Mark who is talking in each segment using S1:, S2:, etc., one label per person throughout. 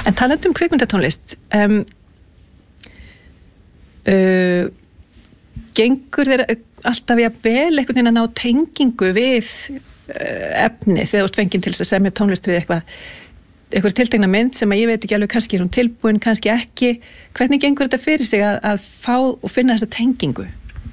S1: En talandi kvikmyndatónlist, gengur þér alltaf jafnvel einhvern veginn að ná tengingu við efni þegar þú ert fenginn til þess að semja tónlist við eitthvað tiltekna mynd sem að ég veit ekki alveg, kannski hún tilbúin, kannski ekki. Hvernig gengur þetta fyrir sig að fá og finna þessa tengingu?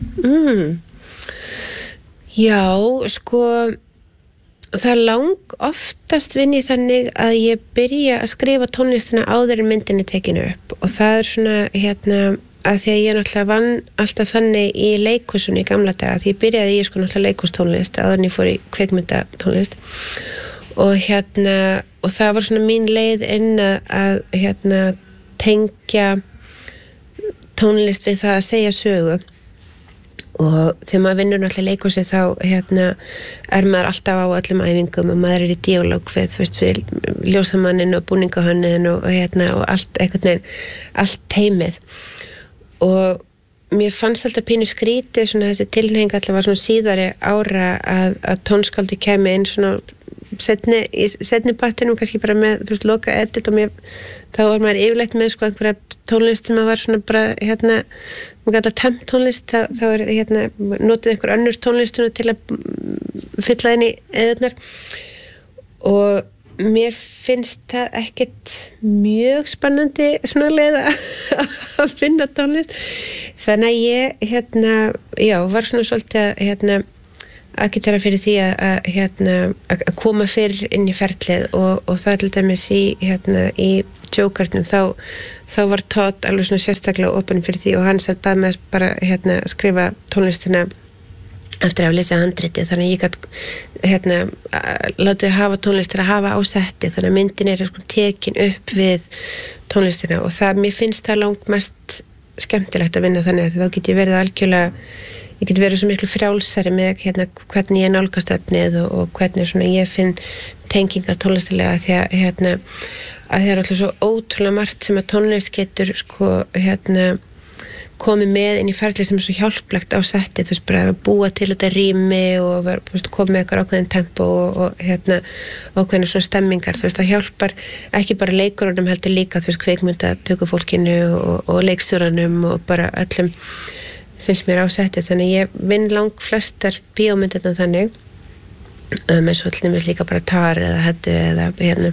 S2: Já, sko það oftast vinn ég þannig að ég byrja að skrifa tónlistina áður en myndin tekinu upp og það svona að því að ég náttúrulega vann alltaf þannig í leikhúsunni í gamla daga því ég byrjaði í sko náttúrulega leikhústónlist áður en ég fór í kvikmyndatónlist og og það var svona mín leið inn að tengja tónlist við það að segja sögu og þegar maður vinnur náttúrulega leikhúsi þá maður alltaf á öllum æfingum og maður í dialóg við ljósamannin og búningahönnin og allt einhvern veginn, allt teymið og mér fannst alltaf pínu skrítið svona þessi tilhneiging alltaf var svona síðari ára að tónskáldi kæmi inn svona setni partinum kannski bara með loka edit og þá var maður yfirleitt með sko einhverja tónlist sem var svona bara maður kallar temp tónlist þá notið einhver önnur tónlist til að fylla inn í eðurnar og mér finnst það ekkert mjög spennandi svona leið að finna tónlist þannig að ég var svona svolítið agitera fyrir því að koma fyrr inn í ferlið og það til dæmis í Joker'num þá var Todd alveg svona sérstaklega opinn fyrir því og hann bað með bara skrifa tónlistina eftir að hafa lesið handritið þannig að ég gat látið hafa tónlistina að hafa á setti þannig að myndin sko tekin upp við tónlistina og mér finnst það langmest skemmtilegt að vinna þannig að þá get ég verið algjörlega ég get verið svo miklu frjálsari með hvernig ég nálgast efnið og hvernig svona ég finn tengingar tónlistilega því að það er alltaf svo ótrúlega margt sem að tónlist getur sko komið með inn í ferli sem er svo hjálplegt á setti þú veist bara að búa til þetta rými og komið með eitthvað ákveðin tempo og ákveðin svona stemmingar þú veist það hjálpar ekki bara leikurunum heldur líka þú veist kvikmyndatökufólkinu og leikstjóranum og bara öllum finnst mér á setti þannig ég vinn flestar bíómyndirna þannig eins og alltaf líka bara Tar eða Heddu eða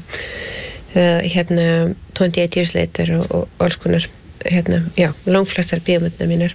S2: 28 Years Later og alls konar langflestar bíómyndirna mínar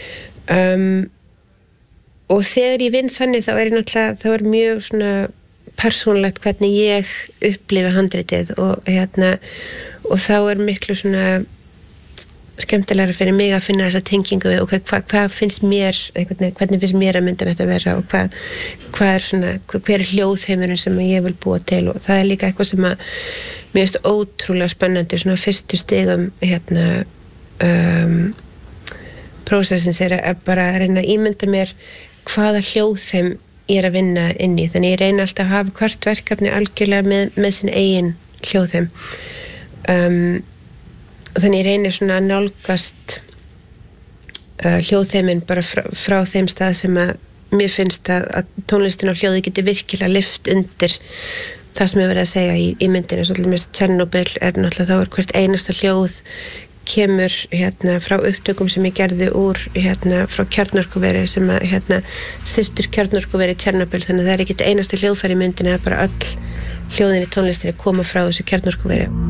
S2: og þegar ég vinn þannig þá ég náttúrulega þá mjög svona persónulegt hvernig ég upplifi handritið og þá miklu svona skemmtilegra fyrir mig að finna þessa tengingu og hvað finnst mér hvernig finnst mér að myndin þetta vera og hver hljóðheimurinn sem ég vil búa til og það líka eitthvað sem að mér finnst ótrúlega spennandi svona fyrstu stigum prósessins að bara reyna að ímynda mér hvaða hljóðheim ég að vinna inn í þannig ég reyna alltaf að hafa hvert verkefni algjörlega með sin eigin hljóðheim þannig ég reynir svona að nálgast hljóðheimin bara frá þeim stað sem að mér finnst að tónlistin og hljóði geti virkilega lyft undir það sem ég verið að segja í myndinu svo til dæmis Chernobyl náttúrulega þá hvert einasta hljóð kemur frá upptökum sem ég gerði úr frá kjarnorkuveri sem að systur kjarnorkuveri Chernobyl þannig að það ekki einasta hljóðfæri í myndinu bara öll hljóðin í tónlistinni koma frá þessu kjarnorkuveri